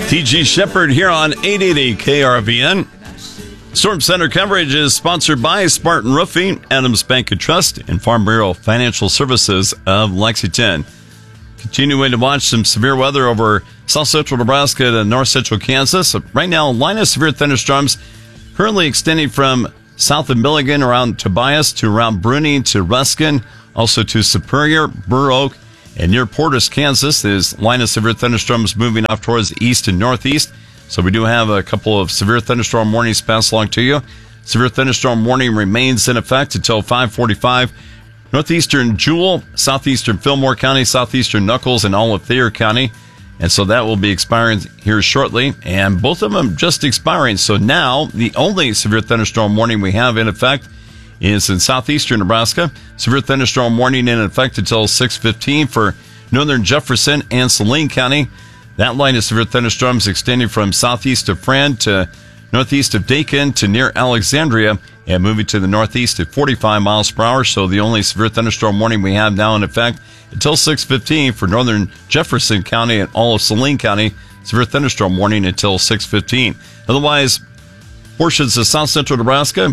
T.G. Shepard here on 880 KRVN. Storm Center coverage is sponsored by Spartan Roofing, Adams Bank and Trust, and Farm Bureau Financial Services of Lexington. Continuing to watch some severe weather over south central Nebraska to north central Kansas. Right now, line of severe thunderstorms currently extending from south of Milligan around Tobias to around Bruning to Ruskin, also to Superior, Burr Oak, and near Portis, Kansas. There's line of severe thunderstorms moving off towards the east and northeast. So we do have a couple of severe thunderstorm warnings passed along to you. Severe thunderstorm warning remains in effect until 5:45. Northeastern Jewell, southeastern Fillmore County, southeastern Nuckolls, and all of Thayer County. And so that will be expiring here shortly. And both of them just expiring. So now the only severe thunderstorm warning we have in effect is in southeastern Nebraska. Severe thunderstorm warning in effect until 6:15 for northern Jefferson and Saline County. That line of severe thunderstorms extending from southeast of Friend to northeast of Dakin to near Alexandria and moving to the northeast at 45 miles per hour. So the only severe thunderstorm warning we have now in effect until 6:15 for northern Jefferson County and all of Saline County. Severe thunderstorm warning until 6:15. Otherwise, portions of south central Nebraska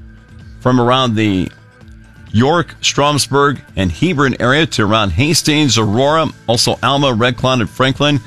from around the York, Stromsburg, and Hebron area to around Hastings, Aurora, also Alma, Red Cloud, and Franklin,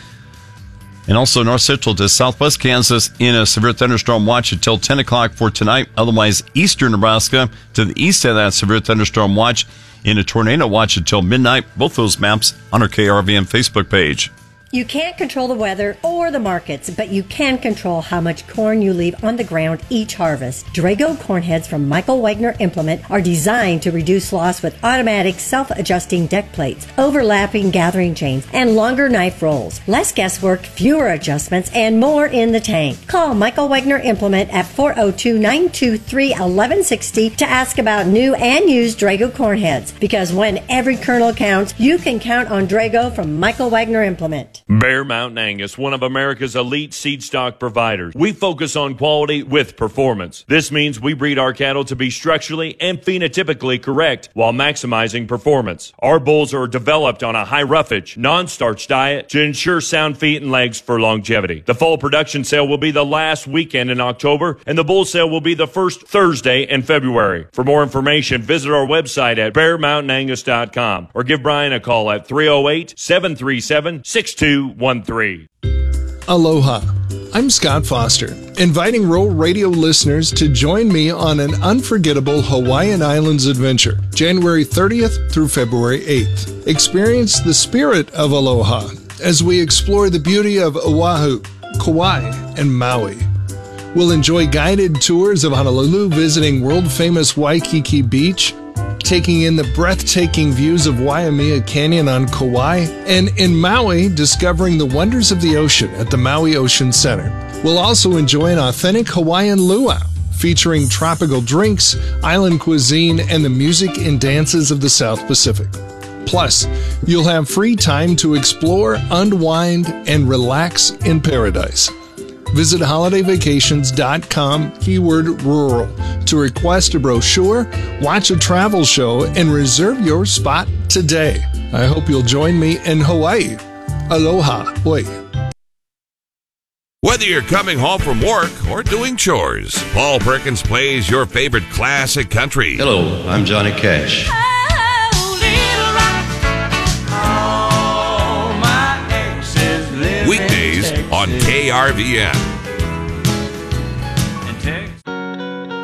and also north central to southwest Kansas in a severe thunderstorm watch until 10 o'clock for tonight. Otherwise, eastern Nebraska to the east of that severe thunderstorm watch in a tornado watch until midnight. Both those maps on our KRVN Facebook page. You can't control the weather or the markets, but you can control how much corn you leave on the ground each harvest. Drago corn heads from Michael Wagner Implement are designed to reduce loss with automatic self-adjusting deck plates, overlapping gathering chains, and longer knife rolls. Less guesswork, fewer adjustments, and more in the tank. Call Michael Wagner Implement at 402-923-1160 to ask about new and used Drago corn heads, because when every kernel counts, you can count on Drago from Michael Wagner Implement. Bear Mountain Angus, one of America's elite seed stock providers. We focus on quality with performance. This means we breed our cattle to be structurally and phenotypically correct while maximizing performance. Our bulls are developed on a high roughage, non-starch diet to ensure sound feet and legs for longevity. The fall production sale will be the last weekend in October, and the bull sale will be the first Thursday in February. For more information, visit our website at bearmountainangus.com or give Brian a call at 308-737-6213. Aloha. I'm Scott Foster, inviting rural radio listeners to join me on an unforgettable Hawaiian Islands adventure, January 30th through February 8th. Experience the spirit of aloha as we explore the beauty of Oahu, Kauai, and Maui. We'll enjoy guided tours of Honolulu, visiting world-famous Waikiki Beach, taking in the breathtaking views of Waimea Canyon on Kauai, and in Maui, discovering the wonders of the ocean at the Maui Ocean Center. We'll also enjoy an authentic Hawaiian luau, featuring tropical drinks, island cuisine, and the music and dances of the South Pacific. Plus, you'll have free time to explore, unwind, and relax in paradise. Visit holidayvacations.com, keyword rural, to request a brochure, watch a travel show, and reserve your spot today. I hope you'll join me in Hawaii. Aloha. Oi. Whether you're coming home from work or doing chores, Paul Perkins plays your favorite classic country. Hello, I'm Johnny Cash. Weekdays on KRVN.